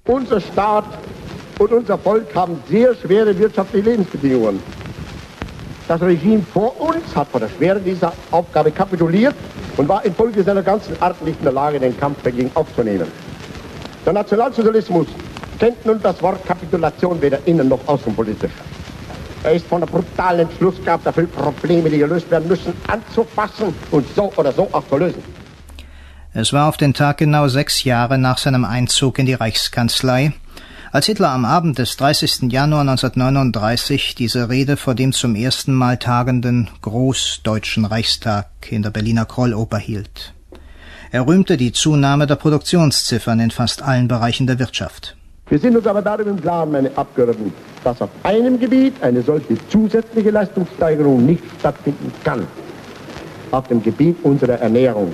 Unser Staat und unser Volk haben sehr schwere wirtschaftliche Lebensbedingungen. Das Regime vor uns hat vor der Schwere dieser Aufgabe kapituliert und war infolge seiner ganzen Art nicht in der Lage, den Kampf dagegen aufzunehmen. Der Nationalsozialismus kennt nun das Wort Kapitulation weder innen- noch außenpolitisch. Er ist von der brutalen Entschlusskraft dafür, Probleme, die gelöst werden müssen, anzufassen und so oder so auch zu lösen. Es war auf den Tag genau 6 Jahre nach seinem Einzug in die Reichskanzlei, als Hitler am Abend des 30. Januar 1939 diese Rede vor dem zum ersten Mal tagenden Großdeutschen Reichstag in der Berliner Krolloper hielt. Er rühmte die Zunahme der Produktionsziffern in fast allen Bereichen der Wirtschaft. Wir sind uns aber darüber im Klaren, meine Abgeordneten, dass auf einem Gebiet eine solche zusätzliche Leistungssteigerung nicht stattfinden kann. Auf dem Gebiet unserer Ernährung.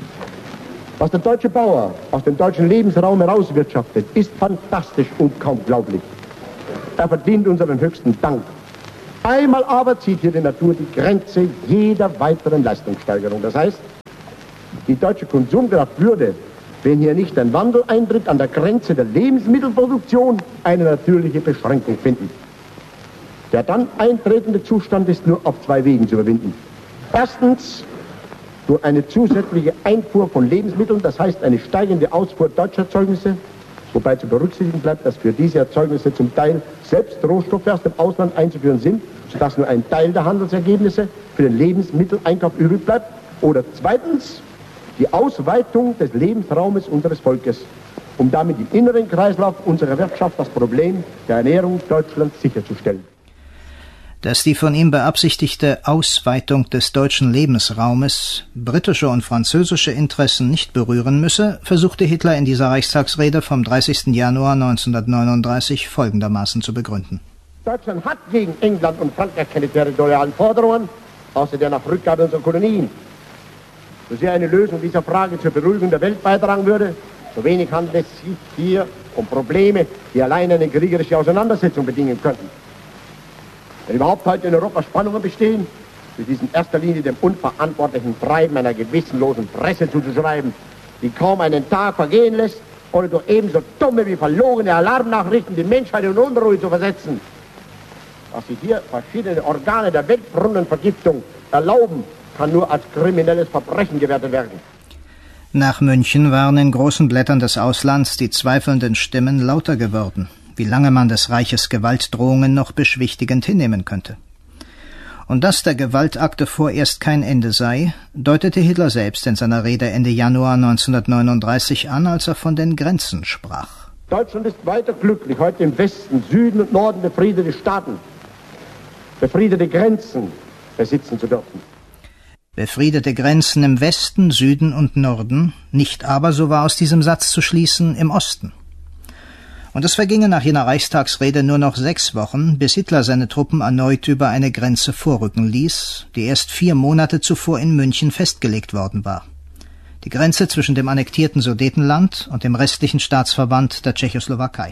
Was der deutsche Bauer aus dem deutschen Lebensraum herauswirtschaftet, ist fantastisch und kaum glaublich. Er verdient unseren höchsten Dank. Einmal aber zieht hier die Natur die Grenze jeder weiteren Leistungssteigerung. Das heißt, die deutsche Konsumkraft würde, wenn hier nicht ein Wandel eintritt, an der Grenze der Lebensmittelproduktion eine natürliche Beschränkung finden. Der dann eintretende Zustand ist nur auf 2 Wegen zu überwinden. Erstens durch eine zusätzliche Einfuhr von Lebensmitteln, das heißt eine steigende Ausfuhr deutscher Erzeugnisse, wobei zu berücksichtigen bleibt, dass für diese Erzeugnisse zum Teil selbst Rohstoffe aus dem Ausland einzuführen sind, sodass nur ein Teil der Handelsergebnisse für den Lebensmitteleinkauf übrig bleibt. Oder zweitens die Ausweitung des Lebensraumes unseres Volkes, um damit im inneren Kreislauf unserer Wirtschaft das Problem der Ernährung Deutschlands sicherzustellen. Dass die von ihm beabsichtigte Ausweitung des deutschen Lebensraumes britische und französische Interessen nicht berühren müsse, versuchte Hitler in dieser Reichstagsrede vom 30. Januar 1939 folgendermaßen zu begründen. Deutschland hat gegen England und Frankreich keine territorialen Forderungen, außer der nach Rückgabe unserer Kolonien. So sehr eine Lösung dieser Frage zur Beruhigung der Welt beitragen würde, so wenig handelt es sich hier um Probleme, die allein eine kriegerische Auseinandersetzung bedingen könnten. Wenn überhaupt heute in Europa Spannungen bestehen, ist dies in erster Linie dem unverantwortlichen Treiben einer gewissenlosen Presse zuzuschreiben, die kaum einen Tag vergehen lässt, ohne durch ebenso dumme wie verlogene Alarmnachrichten die Menschheit in Unruhe zu versetzen. Dass sich hier verschiedene Organe der Weltbrunnenvergiftung erlauben, kann nur als kriminelles Verbrechen gewertet werden. Nach München waren in großen Blättern des Auslands die zweifelnden Stimmen lauter geworden, wie lange man des Reiches Gewaltdrohungen noch beschwichtigend hinnehmen könnte. Und dass der Gewaltakte vorerst kein Ende sei, deutete Hitler selbst in seiner Rede Ende Januar 1939 an, als er von den Grenzen sprach. Deutschland ist weiter glücklich, heute im Westen, Süden und Norden befriedete Staaten, befriedete Grenzen besitzen zu dürfen. Befriedete Grenzen im Westen, Süden und Norden, nicht aber, so war aus diesem Satz zu schließen, im Osten. Und es vergingen nach jener Reichstagsrede nur noch 6 Wochen, bis Hitler seine Truppen erneut über eine Grenze vorrücken ließ, die erst 4 Monate zuvor in München festgelegt worden war. Die Grenze zwischen dem annektierten Sudetenland und dem restlichen Staatsverband der Tschechoslowakei.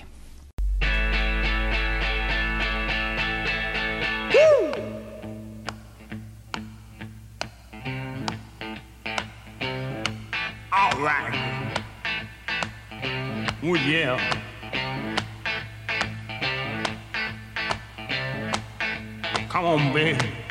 All right. Oh yeah. Come on, baby.